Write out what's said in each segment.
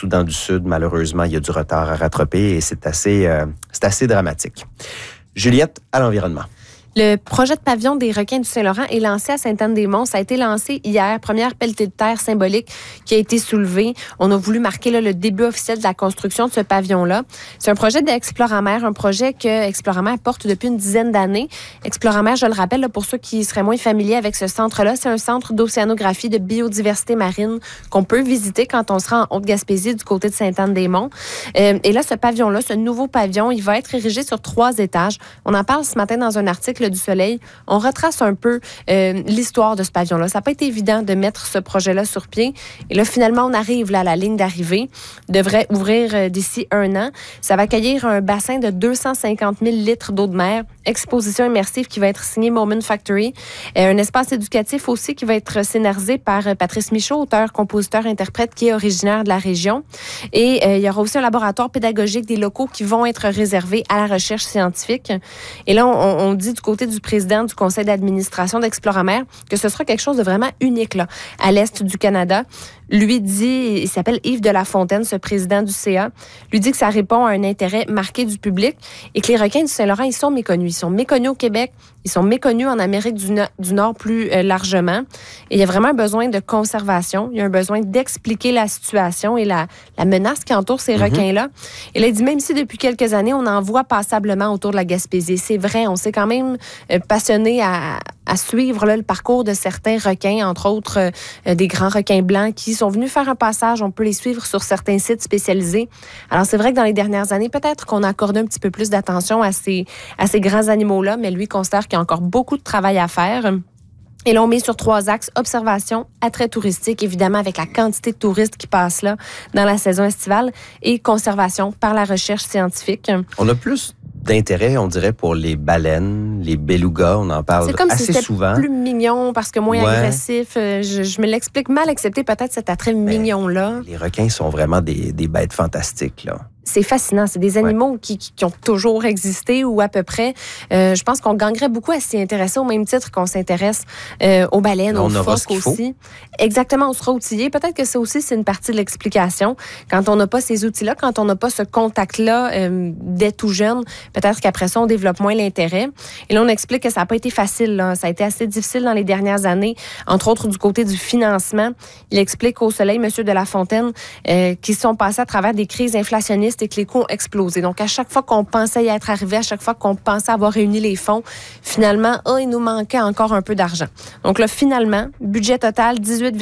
Soudan du Sud, malheureusement, il y a du retard à rattraper et c'est assez dramatique. Juliette, à l'environnement. Le projet de pavillon des requins du Saint-Laurent est lancé à Sainte-Anne-des-Monts. Ça a été lancé hier, première pelletée de terre symbolique qui a été soulevée. On a voulu marquer là, le début officiel de la construction de ce pavillon-là. C'est un projet d'Exploramer, un projet que Exploramer porte depuis une dizaine d'années. Exploramer, je le rappelle, là, pour ceux qui seraient moins familiers avec ce centre-là, c'est un centre d'océanographie, de biodiversité marine qu'on peut visiter quand on sera en Haute-Gaspésie du côté de Sainte-Anne-des-Monts. Et là, ce pavillon-là, ce nouveau pavillon, il va être érigé sur 3 étages. On en parle ce matin dans un article du Soleil. On retrace un peu l'histoire de ce pavillon-là. Ça n'a pas été évident de mettre ce projet-là sur pied. Et là, finalement, on arrive là, à la ligne d'arrivée. Devrait ouvrir d'ici 1 an. Ça va accueillir un bassin de 250 000 litres d'eau de mer. Exposition immersive qui va être signée Moment Factory. Un espace éducatif aussi qui va être scénarisé par Patrice Michaud, auteur, compositeur, interprète, qui est originaire de la région. Et il y aura aussi un laboratoire pédagogique, des locaux qui vont être réservés à la recherche scientifique. Et là, on dit du côté du président du conseil d'administration d'Exploramer que ce sera quelque chose de vraiment unique là, à l'est du Canada. Lui dit, il s'appelle Yves de la Fontaine, ce président du CA, lui dit que ça répond à un intérêt marqué du public et que les requins du Saint-Laurent, ils sont méconnus. Ils sont méconnus au Québec, ils sont méconnus en Amérique du Nord plus largement. Et il y a vraiment un besoin de conservation, il y a un besoin d'expliquer la situation et la menace qui entoure ces requins-là. Et là, il dit, même si depuis quelques années, on en voit passablement autour de la Gaspésie, c'est vrai, on s'est quand même passionné à suivre là, le parcours de certains requins, entre autres des grands requins blancs qui sont venus faire un passage. On peut les suivre sur certains sites spécialisés. Alors, c'est vrai que dans les dernières années, peut-être qu'on a accordé un petit peu plus d'attention à ces grands animaux-là, mais lui considère qu'il y a encore beaucoup de travail à faire. Et là, on met sur 3 axes: observation, attrait touristique, évidemment avec la quantité de touristes qui passent là dans la saison estivale, et conservation par la recherche scientifique. On a plus d'intérêt, on dirait, pour les baleines, les belugas, on en parle assez souvent. C'est comme si c'était plus mignon parce que moins agressif. Je me l'explique mal, accepter peut-être cet attrait mignon-là. Les requins sont vraiment des bêtes fantastiques, là. C'est fascinant. C'est des animaux qui ont toujours existé ou à peu près. Je pense qu'on gagnerait beaucoup à s'y intéresser au même titre qu'on s'intéresse aux baleines, aux phoques aussi. Exactement, on sera outillé. Peut-être que ça aussi, c'est une partie de l'explication. Quand on n'a pas ces outils-là, quand on n'a pas ce contact-là dès tout jeune, peut-être qu'après ça, on développe moins l'intérêt. Et là, on explique que ça n'a pas été facile, là. Ça a été assez difficile dans les dernières années, entre autres du côté du financement. Il explique au Soleil, M. de la Fontaine, qu'ils sont passés à travers des crises inflationnistes et que les coûts ont explosé. Donc, à chaque fois qu'on pensait y être arrivé, à chaque fois qu'on pensait avoir réuni les fonds, finalement, il nous manquait encore un peu d'argent. Donc là, finalement, budget total,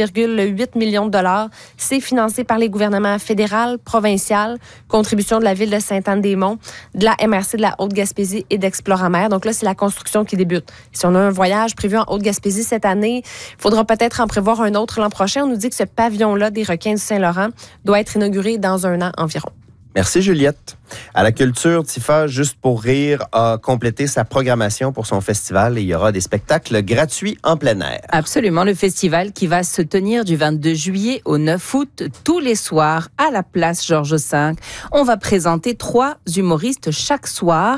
18,8 millions de dollars. C'est financé par les gouvernements fédéral, provincial, contribution de la ville de Sainte-Anne-des-Monts, de la MRC de la Haute-Gaspésie et d'Exploramer. Donc là, c'est la construction qui débute. Si on a un voyage prévu en Haute-Gaspésie cette année, il faudra peut-être en prévoir un autre l'an prochain. On nous dit que ce pavillon-là des requins du Saint-Laurent doit être inauguré dans 1 an environ. Merci Juliette. À la culture, Tifa, Juste pour rire, a complété sa programmation pour son festival et il y aura des spectacles gratuits en plein air. Absolument, le festival qui va se tenir du 22 juillet au 9 août, tous les soirs, à la place Georges V. On va présenter 3 humoristes chaque soir.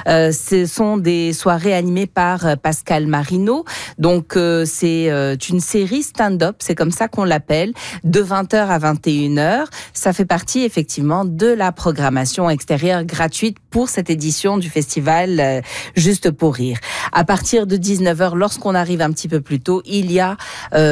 Ce sont des soirées animées par Pascal Marino. Donc, c'est une série stand-up, c'est comme ça qu'on l'appelle, de 20h à 21h. Ça fait partie, effectivement, de la programmation extérieure gratuite pour cette édition du festival Juste pour rire. À partir de 19h, lorsqu'on arrive un petit peu plus tôt, il y a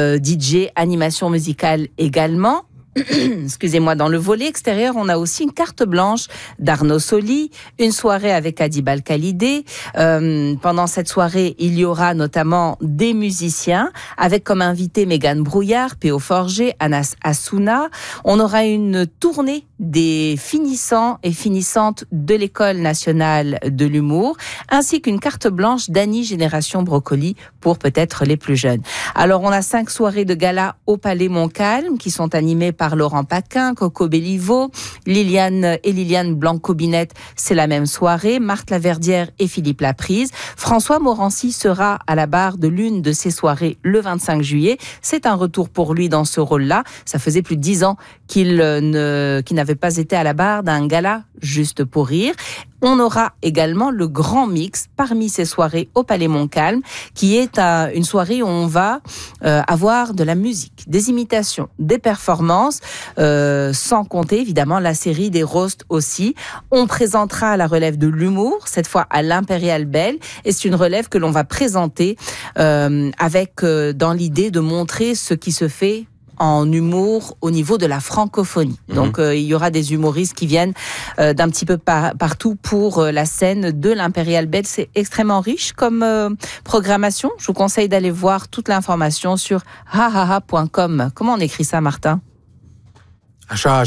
DJ, animation musicale également. Excusez-moi, dans le volet extérieur, on a aussi une carte blanche d'Arnaud Soli, une soirée avec Adibal Khalidé. Pendant cette soirée, il y aura notamment des musiciens, avec comme invité Mégane Brouillard, P.O. Forger, Anas Assouna. On aura une tournée des finissants et finissantes de l'École nationale de l'humour, ainsi qu'une carte blanche d'Annie Génération Brocoli pour peut-être les plus jeunes. Alors, on a 5 soirées de gala au Palais Montcalm qui sont animées par Laurent Paquin, Coco Belliveau, Liliane Blanco-Binette, c'est la même soirée, Marthe Laverdière et Philippe Laprise. François Morancy sera à la barre de l'une de ces soirées le 25 juillet. C'est un retour pour lui dans ce rôle-là. Ça faisait plus de 10 ans qu'il n'avait pas été à la barre d'un gala Juste pour rire. On aura également le grand mix parmi ces soirées au Palais Montcalm, qui est une soirée où on va avoir de la musique, des imitations, des performances, sans compter évidemment la série des roasts aussi. On présentera la relève de l'humour, cette fois à l'Impérial Belle, et c'est une relève que l'on va présenter avec dans l'idée de montrer ce qui se fait en humour au niveau de la francophonie. Donc il y aura des humoristes qui viennent d'un petit peu partout pour la scène de l'Impérial Belle. C'est extrêmement riche comme programmation. Je vous conseille d'aller voir toute l'information sur hahaha.com. Comment on écrit ça, Martin? Achat.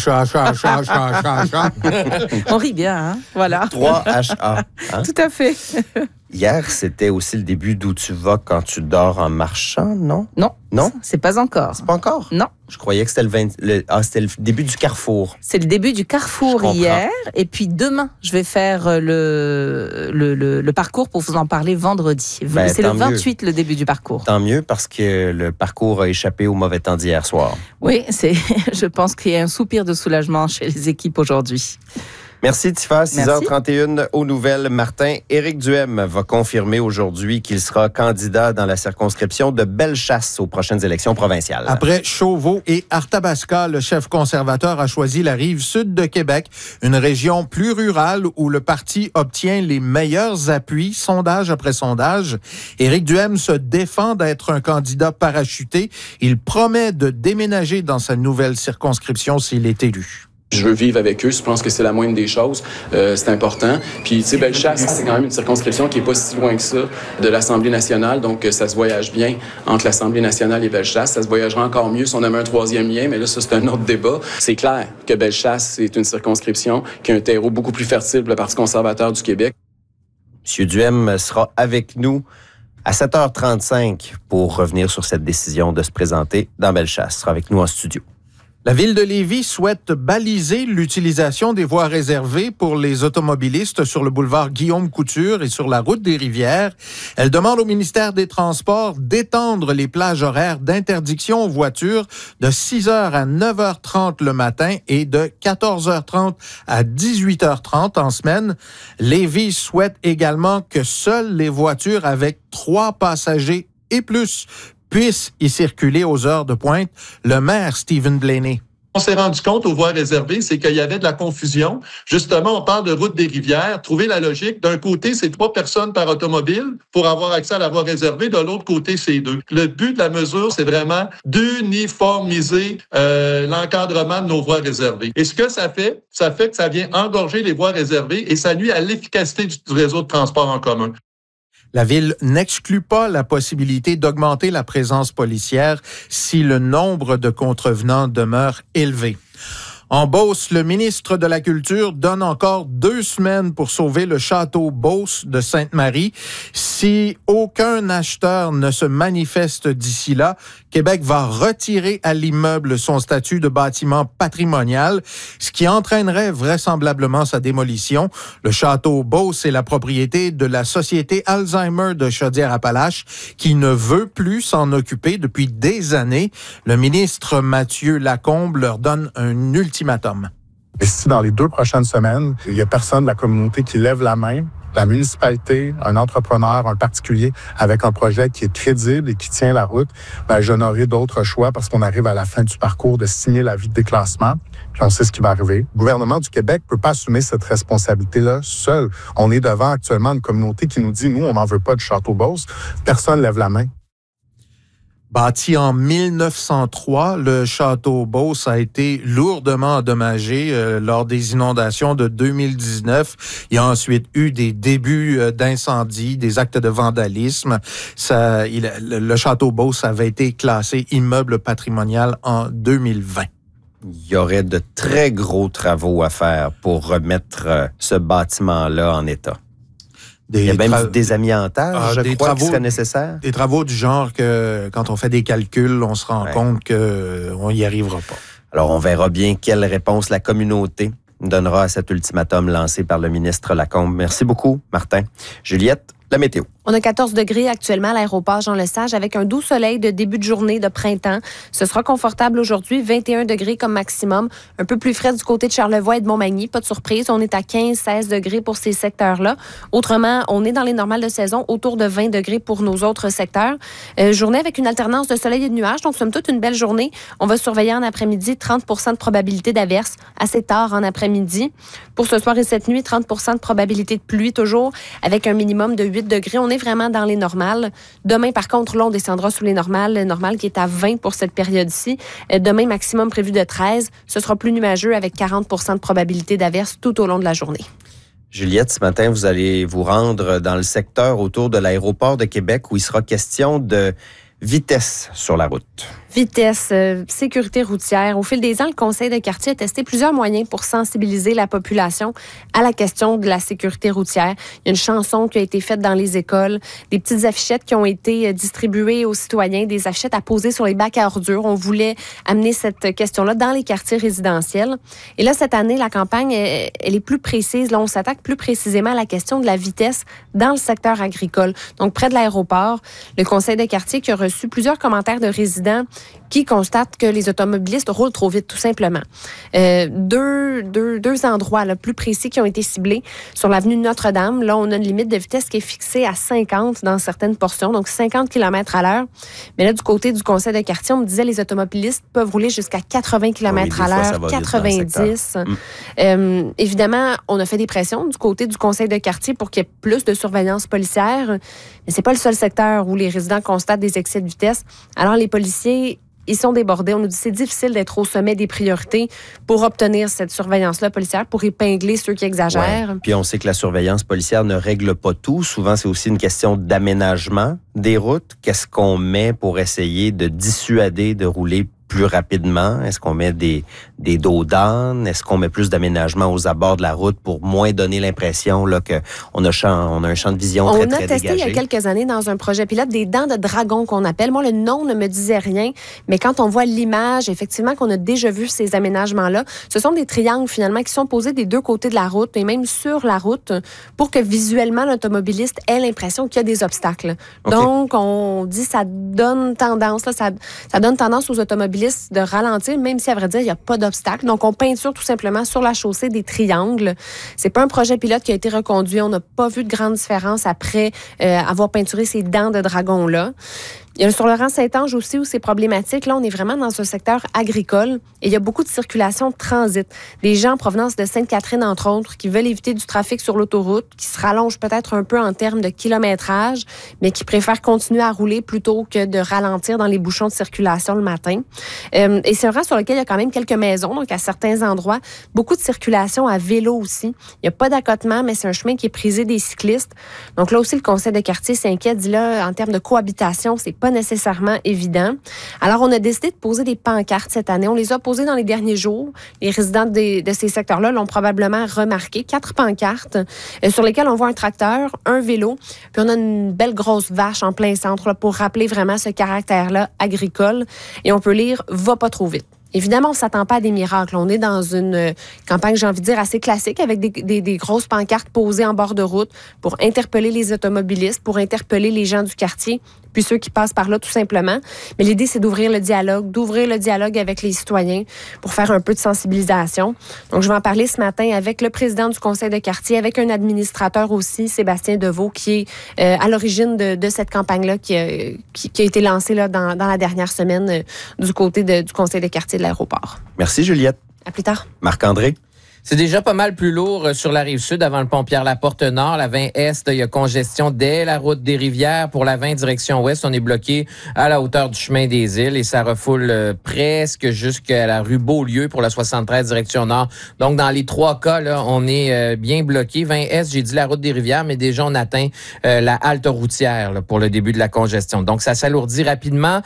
On rit bien, hein? Voilà. 3HA. Hein? Tout à fait. Hier, c'était aussi le début d'Où tu vas quand tu dors en marchant, non? Non, c'est pas encore. C'est pas encore? Non. Je croyais que c'était c'était le début du Carrefour. C'est le début du Carrefour hier. Et puis demain, je vais faire le parcours pour vous en parler vendredi. C'est le 28, le début du parcours. Tant mieux, parce que le parcours a échappé au mauvais temps d'hier soir. Oui, je pense qu'il y a un soupir de soulagement chez les équipes aujourd'hui. Merci, Tifa. 6h31 aux nouvelles. Martin, Éric Duhem va confirmer aujourd'hui qu'il sera candidat dans la circonscription de Bellechasse aux prochaines élections provinciales. Après Chauveau et Arthabasca, le chef conservateur a choisi la rive sud de Québec, une région plus rurale où le parti obtient les meilleurs appuis, sondage après sondage. Éric Duhem se défend d'être un candidat parachuté. Il promet de déménager dans sa nouvelle circonscription s'il est élu. Je veux vivre avec eux. Je pense que c'est la moindre des choses. C'est important. Puis, tu sais, Bellechasse, c'est quand même une circonscription qui est pas si loin que ça de l'Assemblée nationale. Donc, ça se voyage bien entre l'Assemblée nationale et Bellechasse. Ça se voyagera encore mieux si on avait un troisième lien. Mais là, ça, c'est un autre débat. C'est clair que Bellechasse, c'est une circonscription qui a un terreau beaucoup plus fertile pour le Parti conservateur du Québec. M. Duhem sera avec nous à 7h35 pour revenir sur cette décision de se présenter dans Bellechasse. Il sera avec nous en studio. La ville de Lévis souhaite baliser l'utilisation des voies réservées pour les automobilistes sur le boulevard Guillaume-Couture et sur la route des Rivières. Elle demande au ministère des Transports d'étendre les plages horaires d'interdiction aux voitures de 6h à 9h30 le matin et de 14h30 à 18h30 en semaine. Lévis souhaite également que seules les voitures avec 3 passagers et plus puissent y circuler aux heures de pointe. Le maire Stephen Blaney. On s'est rendu compte aux voies réservées, c'est qu'il y avait de la confusion. Justement, on parle de route des rivières. Trouver la logique. D'un côté, c'est 3 personnes par automobile pour avoir accès à la voie réservée. De l'autre côté, c'est 2. Le but de la mesure, c'est vraiment d'uniformiser l'encadrement de nos voies réservées. Et ce que ça fait que ça vient engorger les voies réservées et ça nuit à l'efficacité du réseau de transport en commun. La ville n'exclut pas la possibilité d'augmenter la présence policière si le nombre de contrevenants demeure élevé. En Beauce, le ministre de la Culture donne encore 2 semaines pour sauver le château Beauce de Sainte-Marie. Si aucun acheteur ne se manifeste d'ici là, Québec va retirer à l'immeuble son statut de bâtiment patrimonial, ce qui entraînerait vraisemblablement sa démolition. Le château Beauce est la propriété de la Société Alzheimer de Chaudière-Appalaches, qui ne veut plus s'en occuper depuis des années. Le ministre Mathieu Lacombe leur donne un ultimatum. Et si dans les 2 prochaines semaines, il n'y a personne de la communauté qui lève la main, la municipalité, un entrepreneur, un particulier, avec un projet qui est crédible et qui tient la route, je n'aurai d'autre choix parce qu'on arrive à la fin du parcours de signer l'avis de déclassement. Puis on sait ce qui va arriver. Le gouvernement du Québec ne peut pas assumer cette responsabilité-là seul. On est devant actuellement une communauté qui nous dit, nous, on n'en veut pas du château Beauce. Personne ne lève la main. Bâti en 1903, le château Beauce a été lourdement endommagé lors des inondations de 2019. Il y a ensuite eu des débuts d'incendie, des actes de vandalisme. Le château Beauce avait été classé immeuble patrimonial en 2020. Il y aurait de très gros travaux à faire pour remettre ce bâtiment-là en état. Il y a même du désamiantage, je crois, qui serait nécessaire. Des travaux du genre que, quand on fait des calculs, on se rend compte qu'on n'y arrivera pas. Alors, on verra bien quelle réponse la communauté donnera à cet ultimatum lancé par le ministre Lacombe. Merci beaucoup, Martin. Juliette? La météo. On a 14 degrés actuellement à l'aéroport Jean-Lesage avec un doux soleil de début de journée de printemps. Ce sera confortable aujourd'hui, 21 degrés comme maximum. Un peu plus frais du côté de Charlevoix et de Montmagny, pas de surprise. On est à 15-16 degrés pour ces secteurs-là. Autrement, on est dans les normales de saison, autour de 20 degrés pour nos autres secteurs. Journée avec une alternance de soleil et de nuages, donc somme toute une belle journée. On va surveiller en après-midi 30 % de probabilité d'averse assez tard en après-midi. Pour ce soir et cette nuit, 30 % de probabilité de pluie toujours, avec un minimum de 8 degrés. On est vraiment dans les normales. Demain, par contre, là, on descendra sous les normales. Le normal qui est à 20 pour cette période-ci. Demain, maximum prévu de 13. Ce sera plus nuageux avec 40 % de probabilité d'averse tout au long de la journée. Juliette, ce matin, vous allez vous rendre dans le secteur autour de l'aéroport de Québec où il sera question de vitesse sur la route. Vitesse, sécurité routière. Au fil des ans, le Conseil de quartier a testé plusieurs moyens pour sensibiliser la population à la question de la sécurité routière. Il y a une chanson qui a été faite dans les écoles, des petites affichettes qui ont été distribuées aux citoyens, des affichettes à poser sur les bacs à ordures. On voulait amener cette question-là dans les quartiers résidentiels. Et là, cette année, la campagne, elle est plus précise. Là, on s'attaque plus précisément à la question de la vitesse dans le secteur agricole. Donc, près de l'aéroport, le Conseil de quartier qui a reçu plusieurs commentaires de résidents qui constatent que les automobilistes roulent trop vite, tout simplement. Deux endroits là, plus précis qui ont été ciblés. Sur l'avenue Notre-Dame, là, on a une limite de vitesse qui est fixée à 50 dans certaines portions, donc 50 km/h. Mais là, du côté du conseil de quartier, on me disait les automobilistes peuvent rouler jusqu'à 80 km/h, 90. Évidemment, on a fait des pressions du côté du conseil de quartier pour qu'il y ait plus de surveillance policière. Mais c'est pas le seul secteur où les résidents constatent des excès de vitesse. Alors, les policiers, ils sont débordés. On nous dit que c'est difficile d'être au sommet des priorités pour obtenir cette surveillance-là policière, pour épingler ceux qui exagèrent. Ouais. Puis on sait que la surveillance policière ne règle pas tout. Souvent, c'est aussi une question d'aménagement des routes. Qu'est-ce qu'on met pour essayer de dissuader de rouler plus rapidement? Est-ce qu'on met des dos d'âne? Est-ce qu'on met plus d'aménagement aux abords de la route pour moins donner l'impression là, qu'on a un champ de vision très, très dégagé? On a testé il y a quelques années dans un projet pilote des dents de dragon qu'on appelle. Moi, le nom ne me disait rien, mais quand on voit l'image, effectivement, qu'on a déjà vu ces aménagements-là, ce sont des triangles finalement qui sont posés des deux côtés de la route et même sur la route pour que visuellement l'automobiliste ait l'impression qu'il y a des obstacles. Okay. Donc, on dit ça donne tendance, là, ça donne tendance aux automobilistes de ralentir, même si, à vrai dire, il n'y a pas d'obstacle. Donc, on peinture tout simplement sur la chaussée des triangles. C'est pas un projet pilote qui a été reconduit. On n'a pas vu de grande différence après avoir peinturé ces dents de dragon-là. Il y a sur le rang Saint-Ange aussi où c'est problématique. Là, on est vraiment dans un secteur agricole et il y a beaucoup de circulation de transit. Des gens en provenance de Sainte-Catherine, entre autres, qui veulent éviter du trafic sur l'autoroute, qui se rallongent peut-être un peu en termes de kilométrage, mais qui préfèrent continuer à rouler plutôt que de ralentir dans les bouchons de circulation le matin. Et c'est un rang sur lequel il y a quand même quelques maisons, donc à certains endroits, beaucoup de circulation à vélo aussi. Il n'y a pas d'accotement, mais c'est un chemin qui est prisé des cyclistes. Donc là aussi, le conseil de quartier s'inquiète, dit là, en termes de cohabitation, c'est pas nécessairement évident. Alors, on a décidé de poser des pancartes cette année. On les a posées dans les derniers jours. Les résidents de ces secteurs-là l'ont probablement remarqué. 4 pancartes sur lesquelles on voit un tracteur, un vélo, puis on a une belle grosse vache en plein centre là, pour rappeler vraiment ce caractère-là agricole. Et on peut lire « Va pas trop vite ». Évidemment, on ne s'attend pas à des miracles. On est dans une campagne, j'ai envie de dire, assez classique avec des grosses pancartes posées en bord de route pour interpeller les automobilistes, pour interpeller les gens du quartier, puis ceux qui passent par là tout simplement. Mais l'idée, c'est d'ouvrir le dialogue avec les citoyens pour faire un peu de sensibilisation. Donc, je vais en parler ce matin avec le président du conseil de quartier, avec un administrateur aussi, Sébastien Deveau, qui est à l'origine de cette campagne-là qui a été lancée là, dans la dernière semaine du côté du conseil de quartier de l'aéroport. Merci, Juliette. À plus tard. Marc-André. C'est déjà pas mal plus lourd sur la Rive-Sud avant le pont Pierre-Laporte-Nord. La 20 Est, il y a congestion dès la route des Rivières. Pour la 20 direction Ouest, on est bloqué à la hauteur du chemin des Îles et ça refoule presque jusqu'à la rue Beaulieu pour la 73 direction Nord. Donc, dans les 3 cas, là, on est bien bloqué. 20 Est, j'ai dit la route des Rivières, mais déjà, on atteint la halte routière là, pour le début de la congestion. Donc, ça s'alourdit rapidement.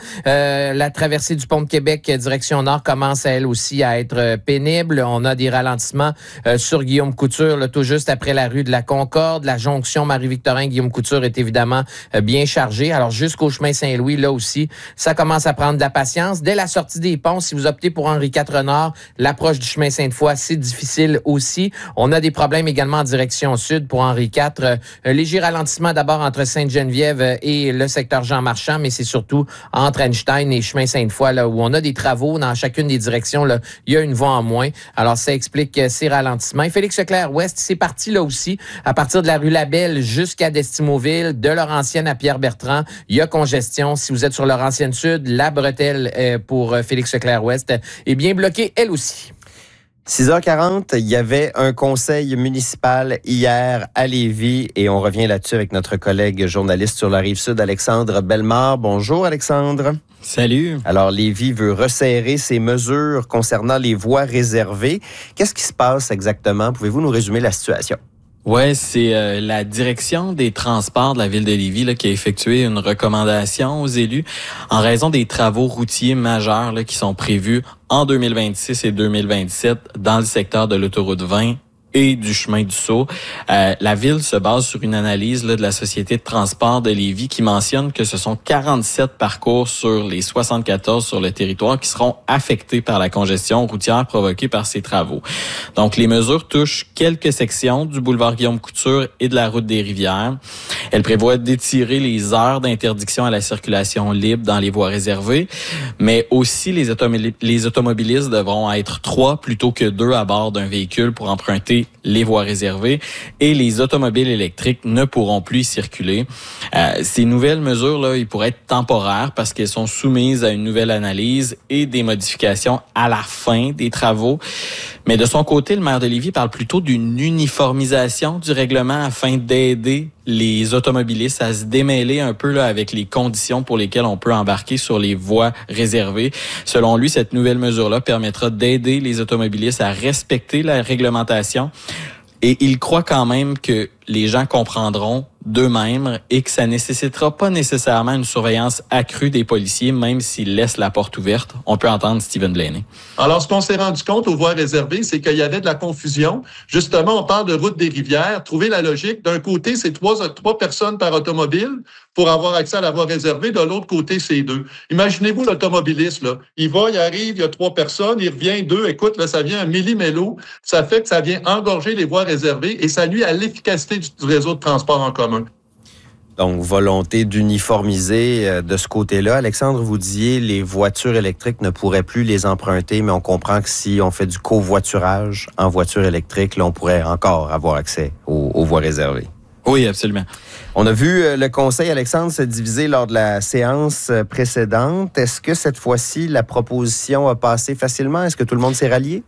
La traversée du pont de Québec direction Nord commence, elle aussi, à être pénible. On a des ralentissements également sur Guillaume Couture, là, tout juste après la rue de la Concorde. La jonction Marie-Victorin-Guillaume Couture est évidemment bien chargée. Alors, jusqu'au chemin Saint-Louis, là aussi, ça commence à prendre de la patience. Dès la sortie des ponts, si vous optez pour Henri IV-Nord, l'approche du chemin Sainte-Foy, c'est difficile aussi. On a des problèmes également en direction sud pour Henri IV. Un léger ralentissement d'abord entre Sainte-Geneviève et le secteur Jean-Marchand, mais c'est surtout entre Einstein et chemin Sainte-Foy, là, où on a des travaux dans chacune des directions. Là, il y a une voie en moins. Alors, ça explique ces ralentissements. Et Félix-Leclerc-Ouest, c'est parti là aussi, à partir de la rue Labelle jusqu'à Destimoville, de Laurentienne à Pierre-Bertrand. Il y a congestion. Si vous êtes sur Laurentienne-Sud, la bretelle pour Félix-Leclerc-Ouest est bien bloquée, elle aussi. 6h40, il y avait un conseil municipal hier à Lévis et on revient là-dessus avec notre collègue journaliste sur la Rive-Sud, Alexandre Bellemare. Bonjour Alexandre. Salut. Alors Lévis veut resserrer ses mesures concernant les voies réservées. Qu'est-ce qui se passe exactement? Pouvez-vous nous résumer la situation? Ouais, c'est la direction des transports de la ville de Lévis là, qui a effectué une recommandation aux élus en raison des travaux routiers majeurs là, qui sont prévus en 2026 et 2027 dans le secteur de l'autoroute 20 et du chemin du Sceau. La ville se base sur une analyse là, de la Société de transport de Lévis qui mentionne que ce sont 47 parcours sur les 74 sur le territoire qui seront affectés par la congestion routière provoquée par ces travaux. Donc, les mesures touchent quelques sections du boulevard Guillaume Couture et de la route des Rivières. Elles prévoient d'étirer les heures d'interdiction à la circulation libre dans les voies réservées, mais aussi les automobilistes devront être 3 plutôt que 2 à bord d'un véhicule pour emprunter les voies réservées et les automobiles électriques ne pourront plus y circuler. Ces nouvelles mesures-là, ils pourraient être temporaires parce qu'elles sont soumises à une nouvelle analyse et des modifications à la fin des travaux. Mais de son côté, le maire de Lévis parle plutôt d'une uniformisation du règlement afin d'aider les automobilistes à se démêler un peu là, avec les conditions pour lesquelles on peut embarquer sur les voies réservées. Selon lui, cette nouvelle mesure-là permettra d'aider les automobilistes à respecter la réglementation. Et il croit quand même que les gens comprendront d'eux-mêmes et que ça nécessitera pas nécessairement une surveillance accrue des policiers, même s'ils laissent la porte ouverte. On peut entendre Stephen Blaney. Alors, ce qu'on s'est rendu compte aux voies réservées, c'est qu'il y avait de la confusion. Justement, on parle de route des rivières. Trouver la logique. D'un côté, c'est trois personnes par automobile pour avoir accès à la voie réservée. De l'autre côté, c'est 2. Imaginez-vous l'automobiliste, là. Il va, il arrive, il y a 3 personnes, il revient 2. Écoute, là, ça vient un millimélo. Ça fait que ça vient engorger les voies réservées et ça nuit à l'efficacité du réseau de transport en commun. Donc, volonté d'uniformiser de ce côté-là. Alexandre, vous disiez les voitures électriques ne pourraient plus les emprunter, mais on comprend que si on fait du covoiturage en voiture électrique, là, on pourrait encore avoir accès aux voies réservées. Oui, absolument. On a vu le conseil, Alexandre, se diviser lors de la séance précédente. Est-ce que cette fois-ci, la proposition a passé facilement? Est-ce que tout le monde s'est rallié?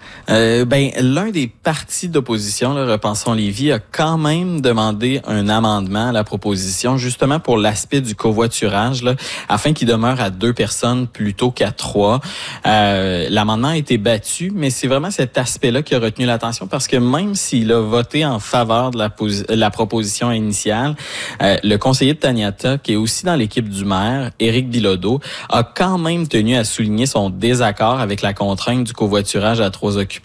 L'un des partis d'opposition, là, Repensons Lévis, a quand même demandé un amendement à la proposition, justement pour l'aspect du covoiturage, là, afin qu'il demeure à 2 personnes plutôt qu'à 3. L'amendement a été battu, mais c'est vraiment cet aspect-là qui a retenu l'attention, parce que même s'il a voté en faveur de la proposition initiale, le conseiller de Taniata, qui est aussi dans l'équipe du maire, Éric Bilodeau, a quand même tenu à souligner son désaccord avec la contrainte du covoiturage à 3 occupants.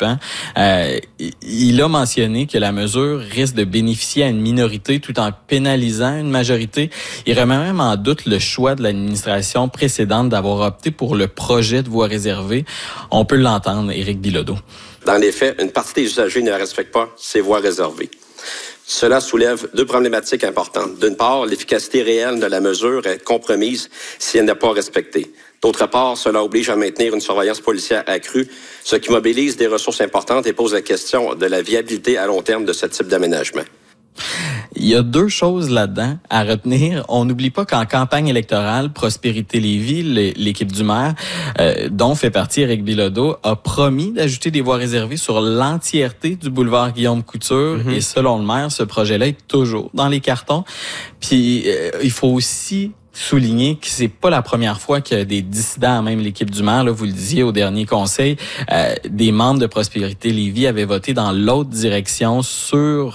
Il a mentionné que la mesure risque de bénéficier à une minorité tout en pénalisant une majorité. Il remet même en doute le choix de l'administration précédente d'avoir opté pour le projet de voie réservée. On peut l'entendre, Éric Bilodeau. Dans les faits, une partie des usagers ne respectent pas ces voies réservées. Cela soulève 2 problématiques importantes. D'une part, l'efficacité réelle de la mesure est compromise si elle n'est pas respectée. D'autre part, cela oblige à maintenir une surveillance policière accrue, ce qui mobilise des ressources importantes et pose la question de la viabilité à long terme de ce type d'aménagement. Il y a 2 choses là-dedans à retenir. On n'oublie pas qu'en campagne électorale, Prospérité Lévis, l'équipe du maire, dont fait partie Éric Bilodeau, a promis d'ajouter des voies réservées sur l'entièreté du boulevard Guillaume Couture. Et selon le maire, ce projet-là est toujours dans les cartons. Puis, il faut aussi souligner que c'est pas la première fois que des dissidents, même l'équipe du maire, là, vous le disiez au dernier conseil, des membres de Prospérité Lévis avaient voté dans l'autre direction sur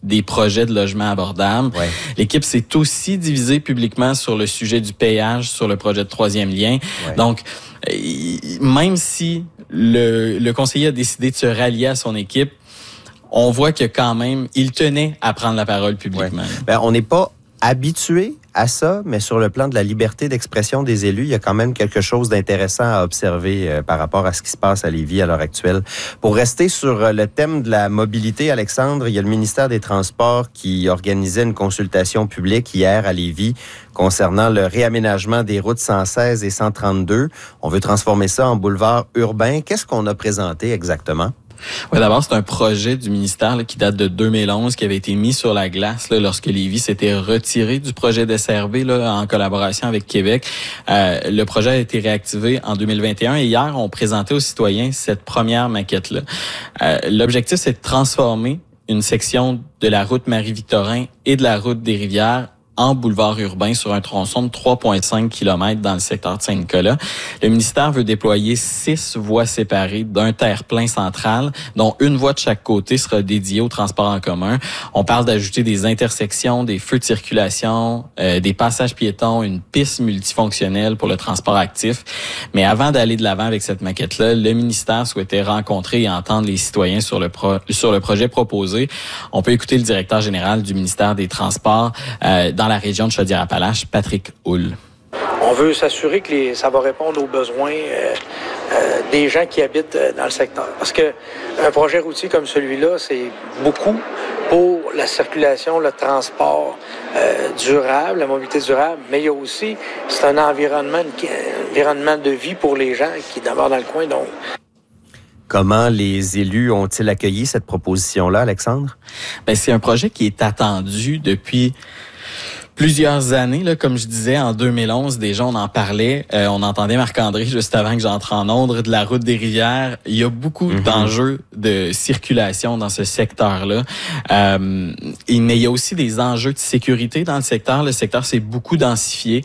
des projets de logement abordable. Ouais. L'équipe s'est aussi divisée publiquement sur le sujet du payage sur le projet de troisième lien. Ouais. Donc, même si le conseiller a décidé de se rallier à son équipe, on voit que quand même, il tenait à prendre la parole publiquement. Ouais. Ben, on n'est pas habitué à ça, mais sur le plan de la liberté d'expression des élus, il y a quand même quelque chose d'intéressant à observer par rapport à ce qui se passe à Lévis à l'heure actuelle. Pour rester sur le thème de la mobilité, Alexandre, il y a le ministère des Transports qui organisait une consultation publique hier à Lévis concernant le réaménagement des routes 116 et 132. On veut transformer ça en boulevard urbain. Qu'est-ce qu'on a présenté exactement? Ouais, d'abord, c'est un projet du ministère là, qui date de 2011, qui avait été mis sur la glace là, lorsque Lévis s'était retiré du projet d'SRB là, en collaboration avec Québec. Le projet a été réactivé en 2021 et hier, on présentait aux citoyens cette première maquette-là. L'objectif, c'est de transformer une section de la route Marie-Victorin et de la route des Rivières en boulevard urbain sur un tronçon de 3,5 km dans le secteur de Saint-Nicolas. Le ministère veut déployer 6 voies séparées d'un terre-plein central, dont une voie de chaque côté sera dédiée au transport en commun. On parle d'ajouter des intersections, des feux de circulation, des passages piétons, une piste multifonctionnelle pour le transport actif. Mais avant d'aller de l'avant avec cette maquette-là, le ministère souhaitait rencontrer et entendre les citoyens sur le projet proposé. On peut écouter le directeur général du ministère des Transports dans la région de Chaudière-Appalaches, Patrick Hull. On veut s'assurer que ça va répondre aux besoins des gens qui habitent dans le secteur. Parce que un projet routier comme celui-là, c'est beaucoup pour la circulation, le transport durable, la mobilité durable, mais il y a aussi, c'est un environnement de vie pour les gens qui demeurent dans le coin. Donc, comment les élus ont-ils accueilli cette proposition-là, Alexandre? Ben, c'est un projet qui est attendu depuis plusieurs années, là, comme je disais, en 2011, déjà, on en parlait. On entendait Marc-André, juste avant que j'entre en onde, de la route des Rivières. Il y a beaucoup d'enjeux de circulation dans ce secteur-là. Mais il y a aussi des enjeux de sécurité dans le secteur. Le secteur s'est beaucoup densifié.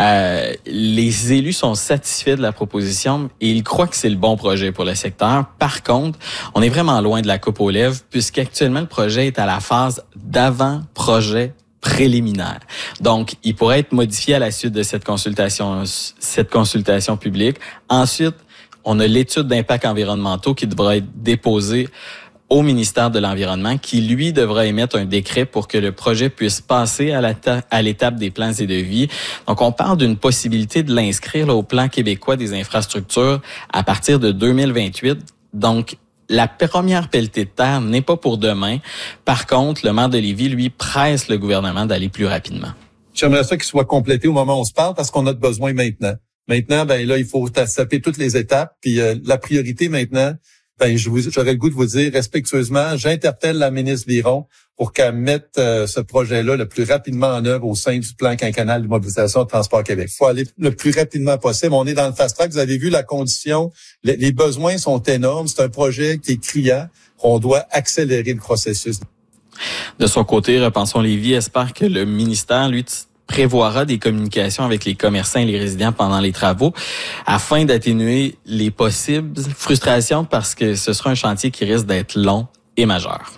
Les élus sont satisfaits de la proposition et ils croient que c'est le bon projet pour le secteur. Par contre, on est vraiment loin de la coupe aux lèvres puisqu'actuellement, le projet est à la phase d'avant-projet préliminaire. Donc, il pourrait être modifié à la suite de cette consultation publique. Ensuite, on a l'étude d'impact environnementaux qui devra être déposée au ministère de l'Environnement, qui, lui, devra émettre un décret pour que le projet puisse passer à l'étape des plans et devis. Donc, on parle d'une possibilité de l'inscrire là, au plan québécois des infrastructures à partir de 2028. Donc, la première pelletée de terre n'est pas pour demain. Par contre, le maire de Lévis, lui, presse le gouvernement d'aller plus rapidement. J'aimerais ça qu'il soit complété au moment où on se parle parce qu'on a besoin maintenant. Maintenant, ben là, il faut taper toutes les étapes. Puis la priorité maintenant, ben j'aurais le goût de vous dire respectueusement, j'interpelle la ministre Biron pour qu'elle mette ce projet-là le plus rapidement en œuvre au sein du plan quinquennal de mobilisation de Transport Québec. Il faut aller le plus rapidement possible. On est dans le fast-track. Vous avez vu la condition. Les besoins sont énormes. C'est un projet qui est criant. On doit accélérer le processus. De son côté, Repensons Lévis espère que le ministère, lui, prévoira des communications avec les commerçants et les résidents pendant les travaux afin d'atténuer les possibles frustrations parce que ce sera un chantier qui risque d'être long et majeur.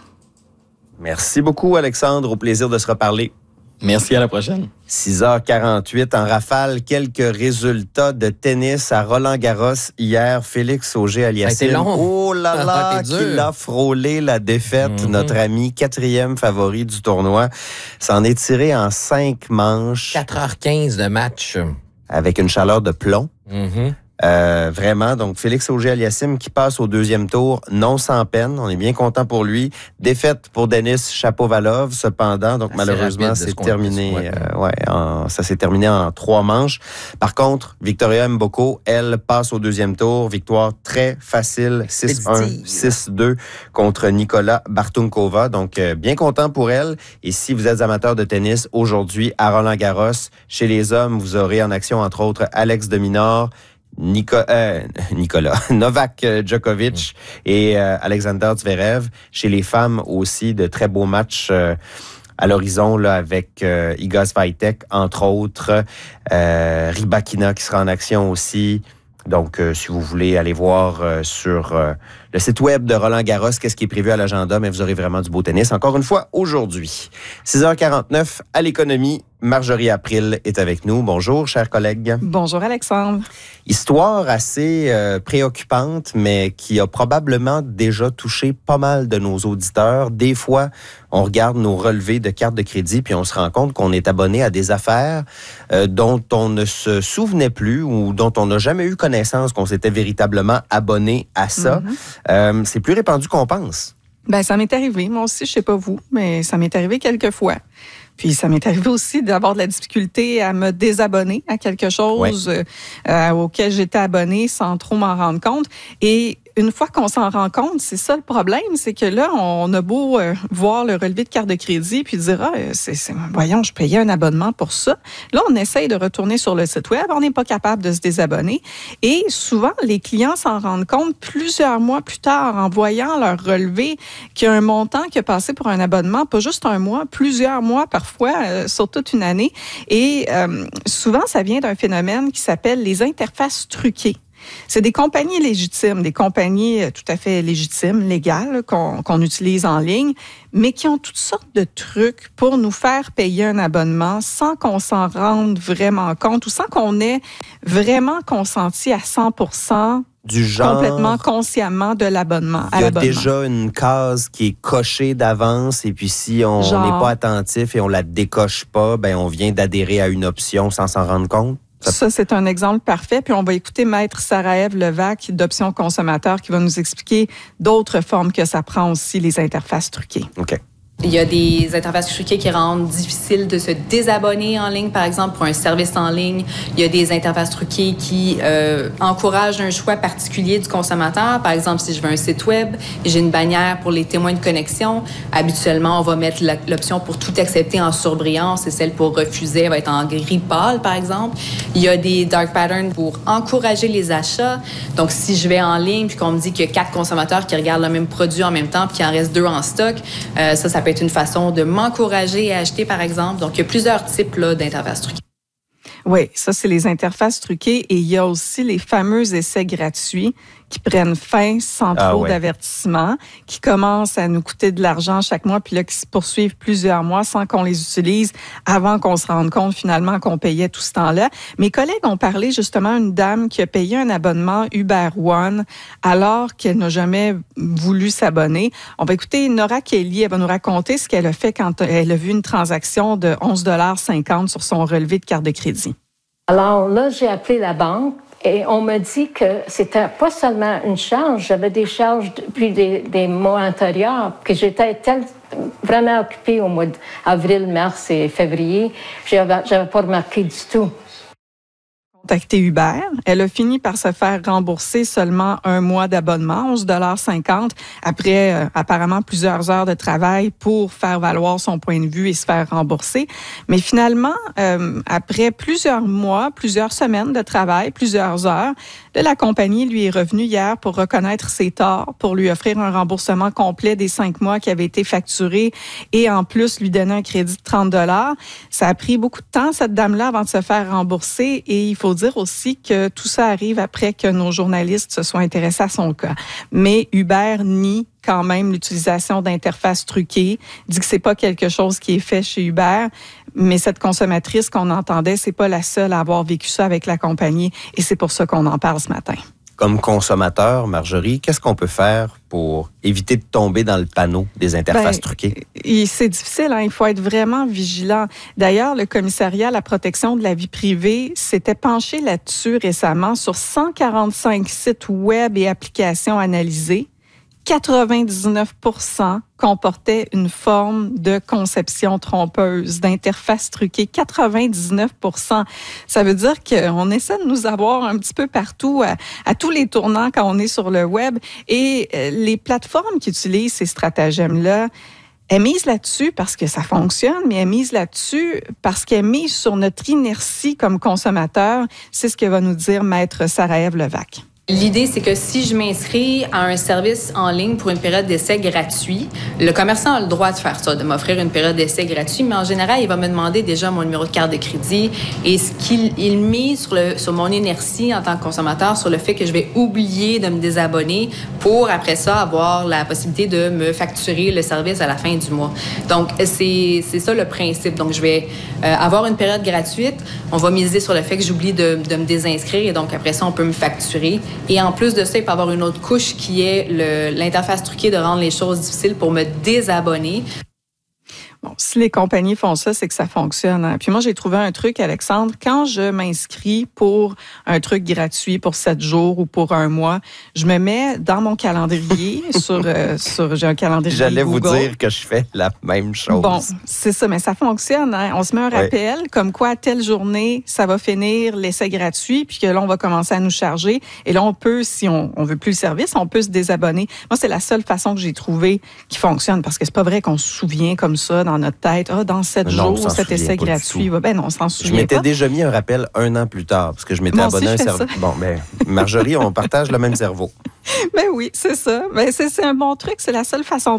Merci beaucoup, Alexandre. Au plaisir de se reparler. Merci, à la prochaine. 6h48 en rafale, quelques résultats de tennis à Roland-Garros hier. Félix Auger-Aliassime. Oh là là, qu'il a frôlé la défaite. Notre ami, 4e favori du tournoi, s'en est tiré en 5 manches. 4h15 de match. Avec une chaleur de plomb. Vraiment, donc Félix Auger-Aliassime qui passe au 2e tour, non sans peine. On est bien content pour lui. Défaite pour Denis Shapovalov, cependant. Donc malheureusement, c'est terminé. Ça s'est terminé en 3 manches. Par contre, Victoria Mboko, elle, passe au 2e tour. Victoire très facile, 6-1, 6-2 contre Nicola Bartunkova. Donc bien content pour elle. Et si vous êtes amateur de tennis, aujourd'hui à Roland-Garros, chez les hommes, vous aurez en action entre autres Alex de Minaur, Novak Djokovic et Alexander Zverev. Chez les femmes aussi, de très beaux matchs à l'horizon là, avec Iga Swiatek, entre autres. Rybakina qui sera en action aussi. Donc, si vous voulez aller voir sur le site web de Roland Garros, qu'est-ce qui est prévu à l'agenda, mais vous aurez vraiment du beau tennis. Encore une fois, aujourd'hui, 6h49 à l'économie. Marjorie April est avec nous. Bonjour, chers collègues. Bonjour, Alexandre. Histoire assez préoccupante, mais qui a probablement déjà touché pas mal de nos auditeurs. Des fois, on regarde nos relevés de carte de crédit, puis on se rend compte qu'on est abonné à des affaires dont on ne se souvenait plus ou dont on n'a jamais eu connaissance qu'on s'était véritablement abonné à ça. C'est plus répandu qu'on pense. Ben, ça m'est arrivé. Moi aussi, je sais pas vous, mais ça m'est arrivé quelques fois. Puis ça m'est arrivé aussi d'avoir de la difficulté à me désabonner à quelque chose auquel j'étais abonné sans trop m'en rendre compte. Et une fois qu'on s'en rend compte, c'est ça le problème, c'est que là, on a beau voir le relevé de carte de crédit puis dire voyons, je payais un abonnement pour ça. Là, on essaye de retourner sur le site web, on n'est pas capable de se désabonner. Et souvent, les clients s'en rendent compte plusieurs mois plus tard en voyant leur relevé qu'il y a un montant qui a passé pour un abonnement, pas juste un mois, plusieurs mois parfois, sur toute une année. Et souvent, ça vient d'un phénomène qui s'appelle les interfaces truquées. C'est des compagnies légitimes, des compagnies tout à fait légitimes, légales, qu'on utilise en ligne, mais qui ont toutes sortes de trucs pour nous faire payer un abonnement sans qu'on s'en rende vraiment compte ou sans qu'on ait vraiment consenti à 100% du genre, complètement consciemment de l'abonnement. Il y a déjà une case qui est cochée d'avance et puis si on n'est pas attentif et on la décoche pas, ben on vient d'adhérer à une option sans s'en rendre compte. Ça, c'est un exemple parfait. Puis on va écouter Maître Sarah-Ève Levac d'Options Consommateurs qui va nous expliquer d'autres formes que ça prend aussi, les interfaces truquées. OK. Il y a des interfaces truquées qui rendent difficile de se désabonner en ligne, par exemple, pour un service en ligne. Il y a des interfaces truquées qui encouragent un choix particulier du consommateur. Par exemple, si je veux un site web et j'ai une bannière pour les témoins de connexion, habituellement, on va mettre l'option pour tout accepter en surbrillance et celle pour refuser va être en gris pâle, par exemple. Il y a des dark patterns pour encourager les achats. Donc, si je vais en ligne puis qu'on me dit qu'il y a 4 consommateurs qui regardent le même produit en même temps puis qu'il en reste 2 en stock, ça peut être une façon de m'encourager à acheter, par exemple. Donc, il y a plusieurs types d'interfaces truquées. Oui, ça, c'est les interfaces truquées. Et il y a aussi les fameux essais gratuits qui prennent fin sans trop d'avertissement, qui commencent à nous coûter de l'argent chaque mois, puis là, qui se poursuivent plusieurs mois sans qu'on les utilise avant qu'on se rende compte finalement qu'on payait tout ce temps-là. Mes collègues ont parlé justement d'une dame qui a payé un abonnement Uber One alors qu'elle n'a jamais voulu s'abonner. On va écouter Nora Kelly, elle va nous raconter ce qu'elle a fait quand elle a vu une transaction de 11,50 $ sur son relevé de carte de crédit. Alors là, j'ai appelé la banque. Et on m'a dit que c'était pas seulement une charge, j'avais des charges depuis des mois antérieurs, que j'étais vraiment occupée au mois d'avril, mars et février. J'avais pas remarqué du tout. Contacté Uber. Elle a fini par se faire rembourser seulement un mois d'abonnement, 11,50 $, après apparemment plusieurs heures de travail pour faire valoir son point de vue et se faire rembourser. Mais finalement, après plusieurs mois, plusieurs semaines de travail, plusieurs heures, la compagnie lui est revenue hier pour reconnaître ses torts, pour lui offrir un remboursement complet des 5 mois qui avaient été facturés et en plus lui donner un crédit de 30 $. Ça a pris beaucoup de temps, cette dame-là, avant de se faire rembourser et il faut dire aussi que tout ça arrive après que nos journalistes se soient intéressés à son cas. Mais Uber nie quand même l'utilisation d'interfaces truquées, dit que c'est pas quelque chose qui est fait chez Uber, mais cette consommatrice qu'on entendait, c'est pas la seule à avoir vécu ça avec la compagnie et c'est pour ça qu'on en parle ce matin. Comme consommateur, Marjorie, qu'est-ce qu'on peut faire pour éviter de tomber dans le panneau des interfaces truquées? C'est difficile, hein? Il faut être vraiment vigilant. D'ailleurs, le commissariat à la protection de la vie privée s'était penché là-dessus récemment sur 145 sites web et applications analysés. 99% comportaient une forme de conception trompeuse, d'interface truquée. 99%. Ça veut dire qu'on essaie de nous avoir un petit peu partout, à tous les tournants quand on est sur le web. Et les plateformes qui utilisent ces stratagèmes-là, elles misent là-dessus parce que ça fonctionne, mais elles misent là-dessus parce qu'elles misent sur notre inertie comme consommateur. C'est ce que va nous dire Maître Sarah-Ève Levac. L'idée, c'est que si je m'inscris à un service en ligne pour une période d'essai gratuit, le commerçant a le droit de faire ça, de m'offrir une période d'essai gratuit, mais en général, il va me demander déjà mon numéro de carte de crédit et ce qu'il mise sur mon inertie en tant que consommateur, sur le fait que je vais oublier de me désabonner pour, après ça, avoir la possibilité de me facturer le service à la fin du mois. Donc, c'est ça le principe. Donc, je vais avoir une période gratuite. On va miser sur le fait que j'oublie de me désinscrire et donc, après ça, on peut me facturer. Et en plus de ça, il peut y avoir une autre couche qui est l'interface truquée de rendre les choses difficiles pour me désabonner. Bon, si les compagnies font ça, c'est que ça fonctionne. Hein. Puis moi, j'ai trouvé un truc, Alexandre. Quand je m'inscris pour un truc gratuit pour 7 jours ou pour un mois, je me mets dans mon calendrier j'ai un calendrier J'allais Google. vous dire que je fais la même chose. Bon, c'est ça, mais ça fonctionne. Hein. On se met un rappel comme quoi, telle journée, ça va finir l'essai gratuit, puis que là, on va commencer à nous charger. Et là, on peut, si on veut plus le service, on peut se désabonner. Moi, c'est la seule façon que j'ai trouvée qui fonctionne, parce que c'est pas vrai qu'on se souvient comme ça dans notre tête, dans 7 jours, cet essai gratuit. Ben non, on s'en souvient pas. Je m'étais déjà mis un rappel 1 an plus tard, parce que je m'étais abonné à un cerveau. Bon, ben, Marjorie, on partage le même cerveau. Ben oui, c'est ça. Ben c'est un bon truc. C'est la seule façon